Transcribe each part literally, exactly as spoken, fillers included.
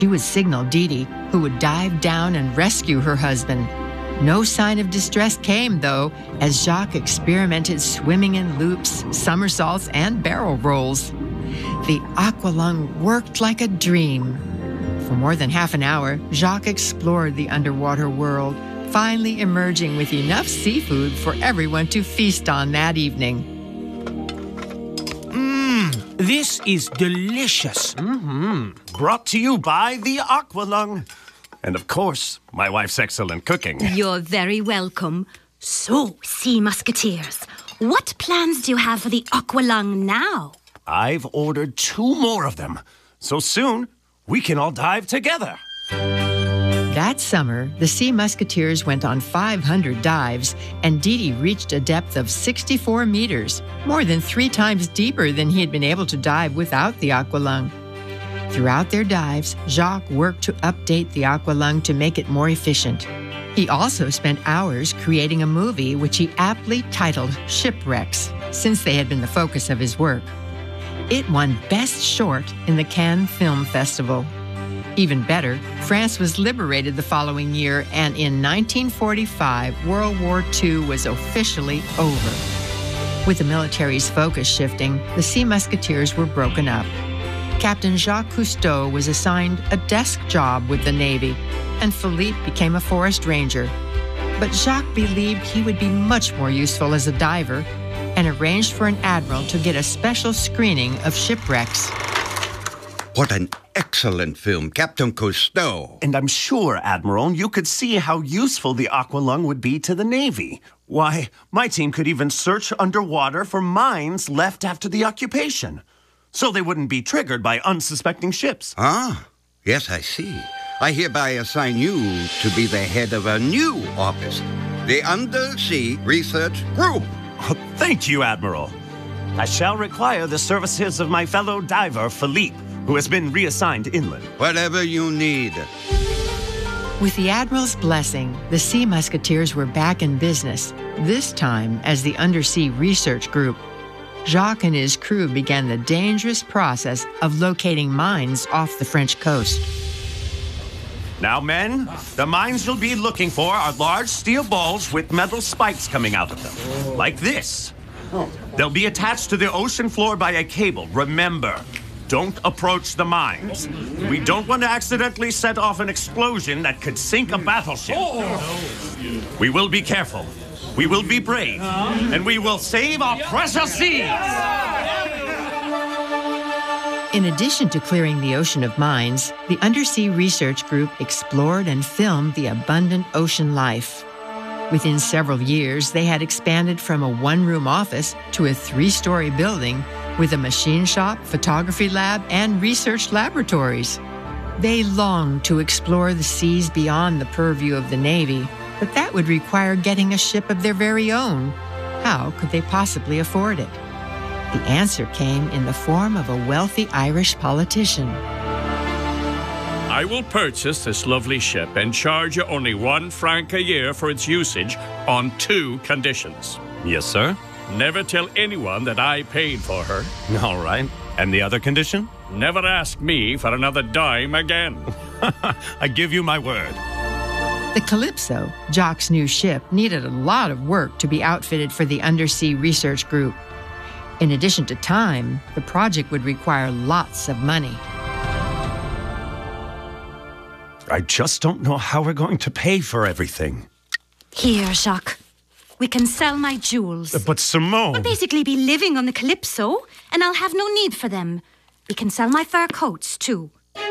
She would signal Dee Dee, who would dive down and rescue her husband. No sign of distress came, though, as Jacques experimented swimming in loops, somersaults, and barrel rolls. The aqualung worked like a dream. For more than half an hour, Jacques explored the underwater world, finally emerging with enough seafood for everyone to feast on that evening. Mmm, this is delicious. Mm-hmm. Brought to you by the Aqualung. And of course, my wife's excellent cooking. You're very welcome. So, Sea Musketeers, what plans do you have for the Aqualung now? I've ordered two more of them. So soon, we can all dive together. That summer, the Sea Musketeers went on five hundred dives, and Dee Dee reached a depth of sixty-four meters, more than three times deeper than he had been able to dive without the Aqualung. Throughout their dives, Jacques worked to update the Aqualung to make it more efficient. He also spent hours creating a movie which he aptly titled Shipwrecks, since they had been the focus of his work. It won Best Short in the Cannes Film Festival. Even better, France was liberated the following year, and in nineteen forty-five, World War Two was officially over. With the military's focus shifting, the Sea Musketeers were broken up. Captain Jacques Cousteau was assigned a desk job with the Navy, and Philippe became a forest ranger. But Jacques believed he would be much more useful as a diver, and arranged for an admiral to get a special screening of Shipwrecks. What an excellent film, Captain Cousteau. And I'm sure, Admiral, you could see how useful the Aqualung would be to the Navy. Why, my team could even search underwater for mines left after the occupation, so they wouldn't be triggered by unsuspecting ships. Ah, yes, I see. I hereby assign you to be the head of a new office, the Undersea Research Group. Oh, thank you, Admiral. I shall require the services of my fellow diver, Philippe, who has been reassigned inland. Whatever you need. With the Admiral's blessing, the Sea Musketeers were back in business, this time as the Undersea Research Group. Jacques and his crew began the dangerous process of locating mines off the French coast. Now, men, the mines you'll be looking for are large steel balls with metal spikes coming out of them, like this. They'll be attached to the ocean floor by a cable. Remember, don't approach the mines. We don't want to accidentally set off an explosion that could sink a battleship. We will be careful. We will be brave. And we will save our precious seas. In addition to clearing the ocean of mines, the Undersea Research Group explored and filmed the abundant ocean life. Within several years, they had expanded from a one-room office to a three-story building with a machine shop, photography lab, and research laboratories. They longed to explore the seas beyond the purview of the Navy, but that would require getting a ship of their very own. How could they possibly afford it? The answer came in the form of a wealthy Irish politician. I will purchase this lovely ship and charge you only one franc a year for its usage on two conditions. Yes, sir. Never tell anyone that I paid for her. All right. And the other condition? Never ask me for another dime again. I give you my word. The Calypso, Jacques' new ship, needed a lot of work to be outfitted for the Undersea Research Group. In addition to time, the project would require lots of money. I just don't know how we're going to pay for everything. Here, Jacques. We can sell my jewels. But Simone... I'll basically be living on the Calypso, and I'll have no need for them. We can sell my fur coats, too.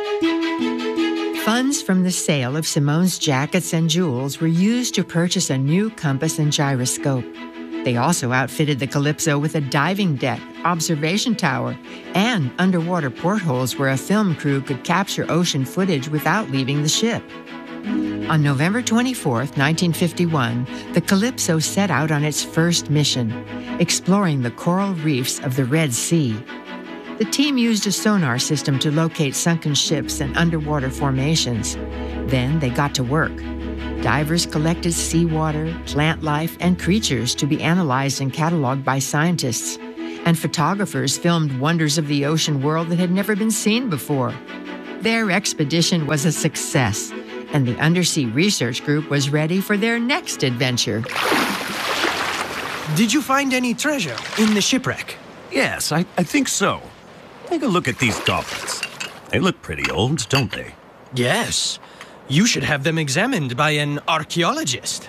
Funds from the sale of Simone's jackets and jewels were used to purchase a new compass and gyroscope. They also outfitted the Calypso with a diving deck, observation tower, and underwater portholes where a film crew could capture ocean footage without leaving the ship. On November twenty-fourth, nineteen fifty-one, the Calypso set out on its first mission, exploring the coral reefs of the Red Sea. The team used a sonar system to locate sunken ships and underwater formations. Then they got to work. Divers collected seawater, plant life, and creatures to be analyzed and cataloged by scientists. And photographers filmed wonders of the ocean world that had never been seen before. Their expedition was a success, and the Undersea Research Group was ready for their next adventure. Did you find any treasure in the shipwreck? Yes, I, I think so. Take a look at these goblets. They look pretty old, don't they? Yes. You should have them examined by an archaeologist.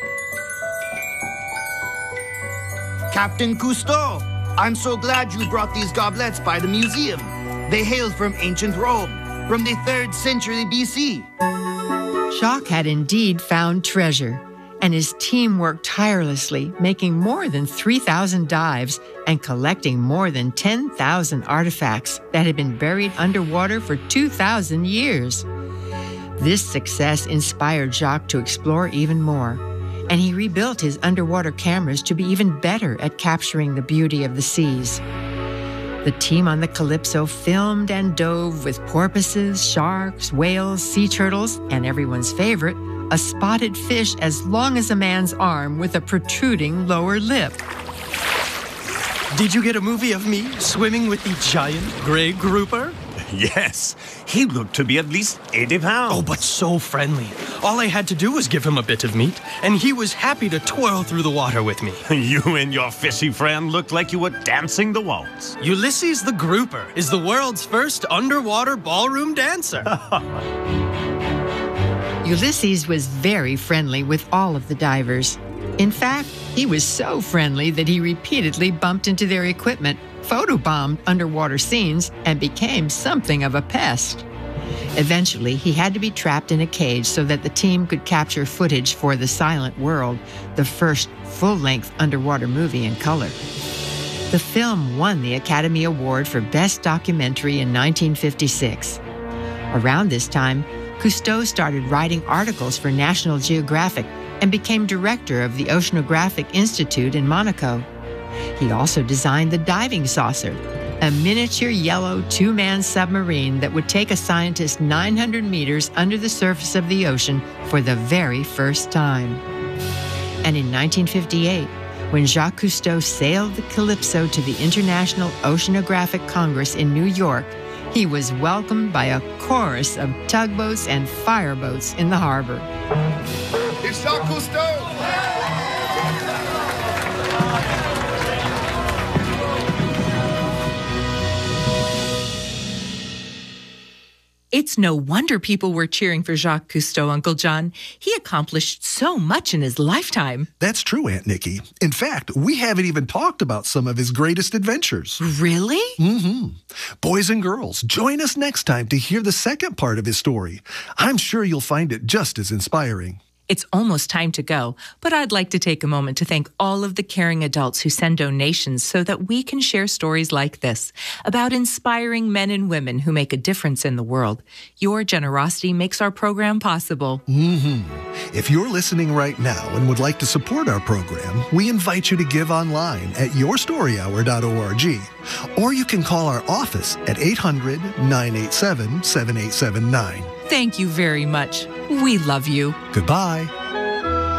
Captain Cousteau, I'm so glad you brought these goblets by the museum. They hail from ancient Rome, from the third century B C. Jacques had indeed found treasure, and his team worked tirelessly, making more than three thousand dives and collecting more than ten thousand artifacts that had been buried underwater for two thousand years. This success inspired Jacques to explore even more, and he rebuilt his underwater cameras to be even better at capturing the beauty of the seas. The team on the Calypso filmed and dove with porpoises, sharks, whales, sea turtles, and everyone's favorite, a spotted fish as long as a man's arm with a protruding lower lip. Did you get a movie of me swimming with the giant gray grouper? Yes, he looked to be at least eighty pounds. Oh, but so friendly. All I had to do was give him a bit of meat, and he was happy to twirl through the water with me. You and your fishy friend looked like you were dancing the waltz. Ulysses the Grouper is the world's first underwater ballroom dancer. Ulysses was very friendly with all of the divers. In fact, he was so friendly that he repeatedly bumped into their equipment, photobombed underwater scenes, and became something of a pest. Eventually, he had to be trapped in a cage so that the team could capture footage for The Silent World, the first full-length underwater movie in color. The film won the Academy Award for Best Documentary in nineteen fifty-six. Around this time, Cousteau started writing articles for National Geographic and became director of the Oceanographic Institute in Monaco. He also designed the diving saucer, a miniature yellow two-man submarine that would take a scientist nine hundred meters under the surface of the ocean for the very first time. And in nineteen fifty-eight, when Jacques Cousteau sailed the Calypso to the International Oceanographic Congress in New York, he was welcomed by a chorus of tugboats and fireboats in the harbor. It's Jacques Cousteau! It's no wonder people were cheering for Jacques Cousteau, Uncle John. He accomplished so much in his lifetime. That's true, Aunt Nikki. In fact, we haven't even talked about some of his greatest adventures. Really? Mm-hmm. Boys and girls, join us next time to hear the second part of his story. I'm sure you'll find it just as inspiring. It's almost time to go, but I'd like to take a moment to thank all of the caring adults who send donations so that we can share stories like this about inspiring men and women who make a difference in the world. Your generosity makes our program possible. Mm-hmm. If you're listening right now and would like to support our program, we invite you to give online at your story hour dot org, or you can call our office at eight hundred, nine eight seven, seven eight seven nine. Thank you very much. We love you. Goodbye.